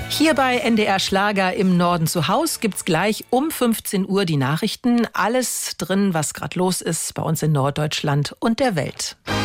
Hier bei NDR Schlager im Norden zu Haus gibt's gleich um 15 Uhr die Nachrichten. Alles drin, was gerade los ist bei uns in Norddeutschland und der Welt.